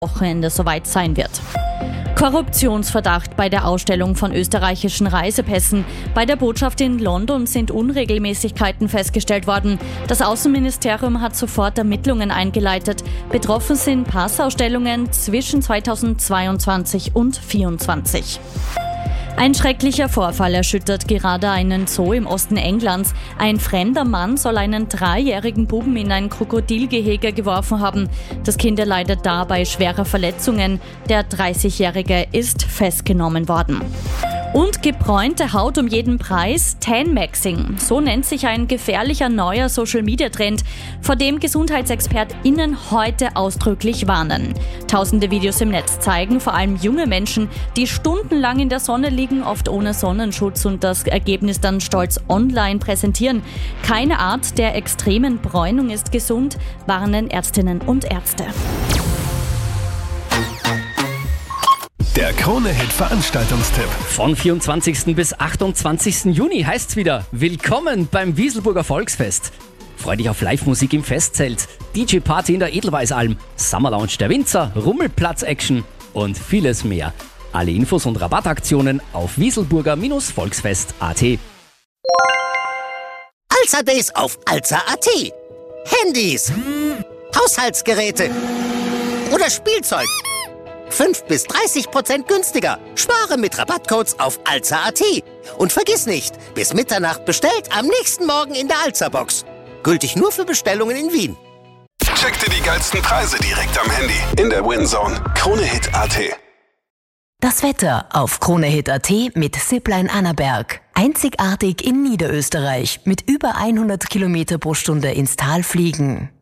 Wochenende soweit sein wird. Korruptionsverdacht bei der Ausstellung von österreichischen Reisepässen. Bei der Botschaft in London sind Unregelmäßigkeiten festgestellt worden. Das Außenministerium hat sofort Ermittlungen eingeleitet. Betroffen sind Passausstellungen zwischen 2022 und 2024. Ein schrecklicher Vorfall erschüttert gerade einen Zoo im Osten Englands. Ein fremder Mann soll einen 3-jährigen Buben in ein Krokodilgehege geworfen haben. Das Kind erleidet dabei schwere Verletzungen. Der 30-Jährige ist festgenommen worden. Und gebräunte Haut um jeden Preis, Tan-Maxing. So nennt sich ein gefährlicher neuer Social-Media-Trend, vor dem GesundheitsexpertInnen heute ausdrücklich warnen. Tausende Videos im Netz zeigen vor allem junge Menschen, die stundenlang in der Sonne liegen, oft ohne Sonnenschutz und das Ergebnis dann stolz online präsentieren. Keine Art der extremen Bräunung ist gesund, warnen Ärztinnen und Ärzte. Der Krone-Hit-Veranstaltungstipp. Von 24. bis 28. Juni heißt's wieder: Willkommen beim Wieselburger Volksfest. Freu dich auf Live-Musik im Festzelt, DJ-Party in der Edelweißalm, Summer-Lounge der Winzer, Rummelplatz-Action und vieles mehr. Alle Infos und Rabattaktionen auf wieselburger-volksfest.at. Alza Days auf Alza.at. Handys, Haushaltsgeräte oder Spielzeug. 5-30% günstiger. Spare mit Rabattcodes auf Alza.at. Und vergiss nicht, bis Mitternacht bestellt, am nächsten Morgen in der Alza-Box. Gültig nur für Bestellungen in Wien. Check dir die geilsten Preise direkt am Handy. In der WinZone. Krone-Hit.at. Das Wetter auf Krone-Hit.at mit Zipline Annaberg. Einzigartig in Niederösterreich mit über 100 km/h ins Tal fliegen.